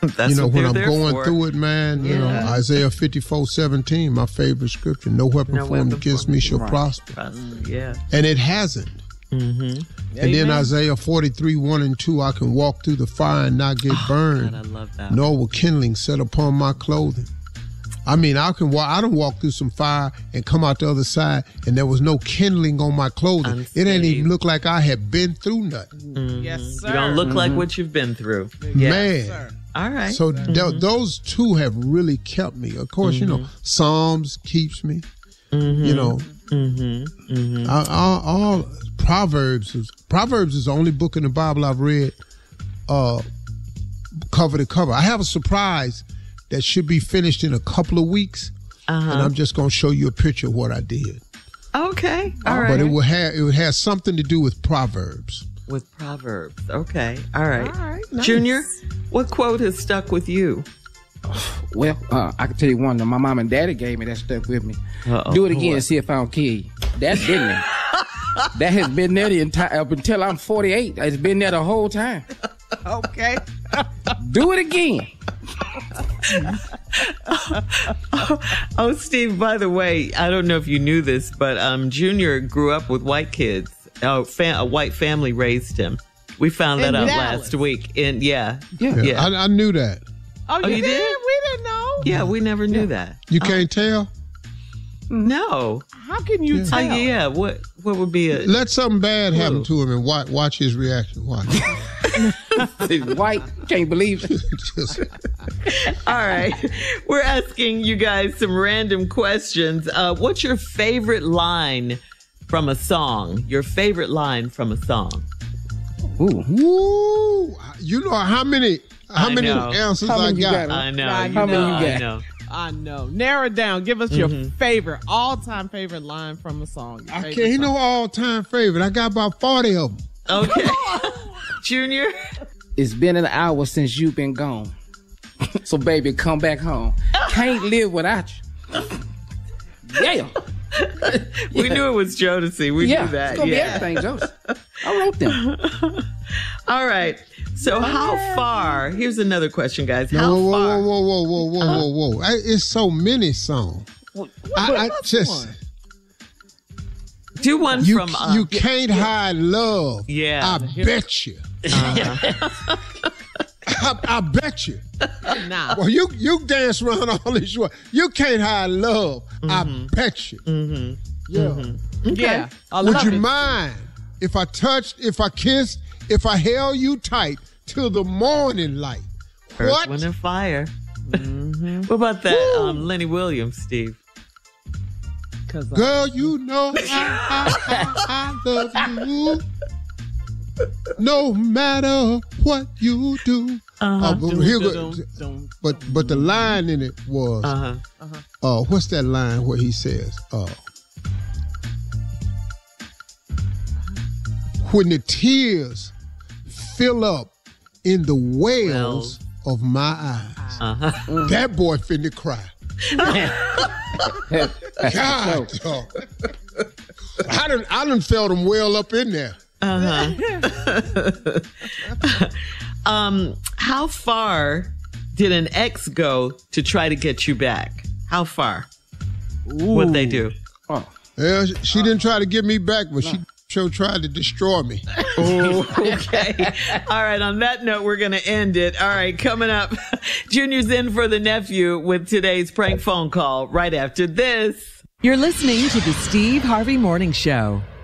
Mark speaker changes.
Speaker 1: That's what
Speaker 2: when
Speaker 1: they're
Speaker 2: I'm
Speaker 1: there
Speaker 2: going
Speaker 1: for.
Speaker 2: through it, man, Isaiah 54:17, my favorite scripture. No weapon formed against me shall prosper.
Speaker 1: Yeah.
Speaker 2: And it hasn't.
Speaker 1: Mm-hmm.
Speaker 2: And then Isaiah 43:1-2, I can walk through the fire and not get burned.
Speaker 1: God, I love that.
Speaker 2: Nor will kindling set upon my clothing. I mean, I done walk through some fire and come out the other side, and there was no kindling on my clothing.
Speaker 1: Unscathed.
Speaker 2: It ain't even look like I had been through nothing.
Speaker 1: Mm-hmm.
Speaker 3: Yes, sir.
Speaker 1: You don't look like what you've been through. Yeah.
Speaker 2: Man.
Speaker 3: Sir.
Speaker 1: All right.
Speaker 2: So those two have really kept me. Of course, Psalms keeps me. All Proverbs is the only book in the Bible I've read cover to cover. I have a surprise that should be finished in a couple of weeks, and I'm just going to show you a picture of what I did.
Speaker 1: Okay. All right.
Speaker 2: But it would have something to do with Proverbs.
Speaker 1: With Proverbs. Okay. All right.
Speaker 3: All right, nice.
Speaker 1: Junior, what quote has stuck with you?
Speaker 4: Well, I can tell you one that my mom and daddy gave me that stuck with me. Do it again and see if I don't kill you. That's been there. That has been there the entire, up until I'm 48. It's been there the whole time.
Speaker 3: Okay.
Speaker 4: Do it again.
Speaker 1: Oh, Steve, by the way, I don't know if you knew this, but Junior grew up with white kids. A white family raised him. We found that out last week. Yeah.
Speaker 2: I knew that.
Speaker 3: Oh, you
Speaker 1: you
Speaker 3: did?
Speaker 1: did?
Speaker 3: We didn't know.
Speaker 1: Yeah, we never knew that.
Speaker 2: You can't tell?
Speaker 1: No.
Speaker 3: How can you tell?
Speaker 1: Yeah. What would be a...
Speaker 2: Let something bad happen to him and watch his reaction. Watch.
Speaker 4: White, can't believe it.
Speaker 1: All right. We're asking you guys some random questions. What's your favorite line from a song? Your favorite line from a song?
Speaker 2: Ooh. You know how many answers I got?
Speaker 1: I know.
Speaker 4: How many you got?
Speaker 3: I know. Narrow it down. Give us your favorite, all-time favorite line from a song.
Speaker 2: I can't know all-time favorite. I got about 40 of them.
Speaker 1: Okay. Junior?
Speaker 4: It's been an hour since you've been gone. So, baby, come back home. Can't live without you. Yeah.
Speaker 1: We knew it was Jodeci. We knew that.
Speaker 4: It's gonna be everything, Joseph. I wrote them.
Speaker 1: All right. So how far? Here's another question, guys. How
Speaker 2: whoa,
Speaker 1: far?
Speaker 2: Whoa. It's so many songs. I just
Speaker 1: do one
Speaker 2: you,
Speaker 1: from.
Speaker 2: You can't hide love.
Speaker 1: Yeah.
Speaker 2: I bet you. I bet you.
Speaker 3: Nah.
Speaker 2: Well, you dance around all this. You can't hide love. I bet you. Yeah.
Speaker 1: Okay.
Speaker 3: Yeah.
Speaker 2: Would you mind if I touched, if I kissed, if I held you tight till the morning light?
Speaker 1: Earth, Wind, and Fire. What about that Lenny Williams, Steve?
Speaker 2: Girl, you know I love you. No matter what you do. But the line in it was, what's that line where he says, when the tears fill up in the wells of my eyes. That boy finna cry. God, dog. I done felt him well up in there.
Speaker 1: How far did an ex go to try to get you back? How far? What'd they do?
Speaker 2: Yeah, she didn't try to get me back, but she tried to destroy me.
Speaker 1: Okay. All right. On that note, we're going to end it. All right. Coming up, Junior's in for the nephew with today's prank phone call right after this.
Speaker 5: You're listening to the Steve Harvey Morning Show.